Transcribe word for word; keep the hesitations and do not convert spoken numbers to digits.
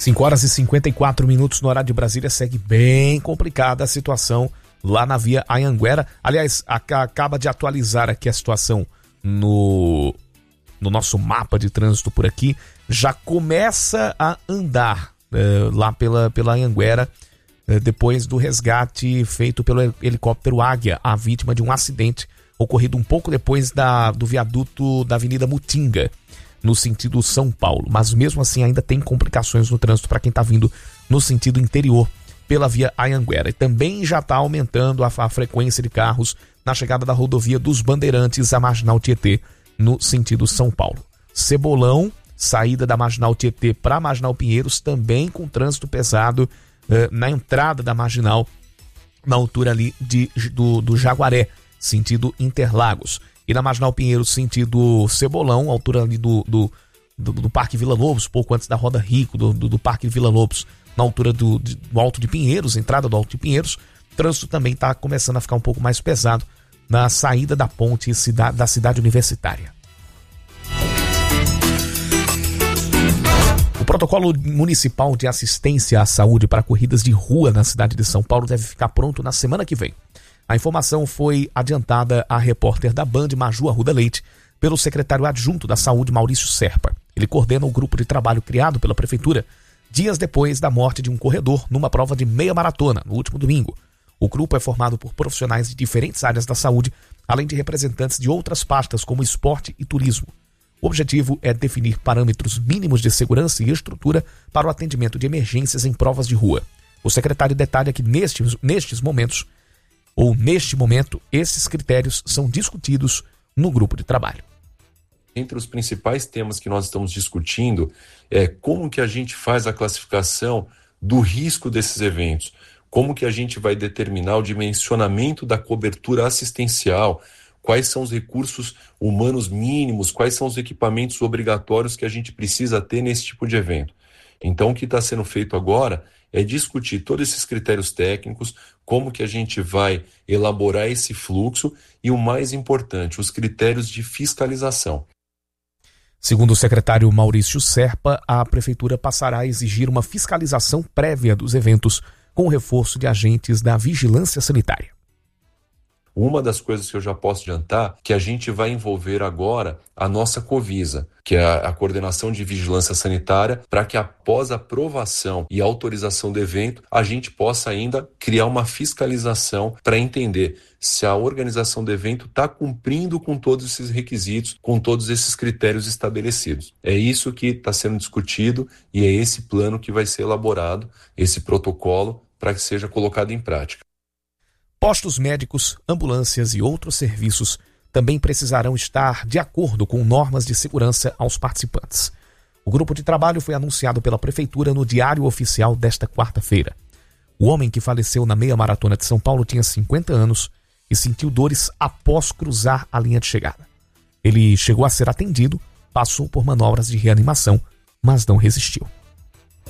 cinco horas e cinquenta e quatro minutos no horário de Brasília. Segue bem complicada a situação lá na via Anhanguera. Aliás, a, acaba de atualizar aqui a situação no, no nosso mapa de trânsito por aqui. Já começa a andar eh, lá pela, pela Anhanguera, eh, depois do resgate feito pelo helicóptero Águia, a vítima de um acidente ocorrido um pouco depois da, do viaduto da Avenida Mutinga, no sentido São Paulo. Mas mesmo assim ainda tem complicações no trânsito para quem está vindo no sentido interior pela via Anhanguera. E também já está aumentando a, a frequência de carros na chegada da rodovia dos Bandeirantes à Marginal Tietê, no sentido São Paulo. Cebolão, saída da Marginal Tietê para a Marginal Pinheiros, também com trânsito pesado eh, na entrada da Marginal, na altura ali de, do, do Jaguaré, sentido Interlagos. E na Marginal Pinheiros, sentido Cebolão, altura ali do, do, do, do Parque Vila Lobos, pouco antes da Roda Rico, do, do, do Parque Vila Lobos, na altura do, de, do Alto de Pinheiros, entrada do Alto de Pinheiros. O trânsito também está começando a ficar um pouco mais pesado na saída da ponte cidade, da cidade universitária. O protocolo municipal de assistência à saúde para corridas de rua na cidade de São Paulo deve ficar pronto na semana que vem. A informação foi adiantada à repórter da Band, Maju Arruda Leite, pelo secretário adjunto da Saúde, Maurício Serpa. Ele coordena o grupo de trabalho criado pela Prefeitura dias depois da morte de um corredor numa prova de meia maratona, no último domingo. O grupo é formado por profissionais de diferentes áreas da saúde, além de representantes de outras pastas como esporte e turismo. O objetivo é definir parâmetros mínimos de segurança e estrutura para o atendimento de emergências em provas de rua. O secretário detalha que nestes, nestes momentos ou neste momento, esses critérios são discutidos no grupo de trabalho. Entre os principais temas que nós estamos discutindo é como que a gente faz a classificação do risco desses eventos, como que a gente vai determinar o dimensionamento da cobertura assistencial, quais são os recursos humanos mínimos, quais são os equipamentos obrigatórios que a gente precisa ter nesse tipo de evento. Então, o que está sendo feito agora é discutir todos esses critérios técnicos, como que a gente vai elaborar esse fluxo e, o mais importante, os critérios de fiscalização. Segundo o secretário Maurício Serpa, a Prefeitura passará a exigir uma fiscalização prévia dos eventos com o reforço de agentes da vigilância sanitária. Uma das coisas que eu já posso adiantar, que a gente vai envolver agora a nossa Covisa, que é a Coordenação de Vigilância Sanitária, para que após a aprovação e autorização do evento, a gente possa ainda criar uma fiscalização para entender se a organização do evento está cumprindo com todos esses requisitos, com todos esses critérios estabelecidos. É isso que está sendo discutido e é esse plano que vai ser elaborado, esse protocolo, para que seja colocado em prática. Postos médicos, ambulâncias e outros serviços também precisarão estar de acordo com normas de segurança aos participantes. O grupo de trabalho foi anunciado pela Prefeitura no Diário Oficial desta quarta-feira. O homem que faleceu na meia maratona de São Paulo tinha cinquenta anos e sentiu dores após cruzar a linha de chegada. Ele chegou a ser atendido, passou por manobras de reanimação, mas não resistiu.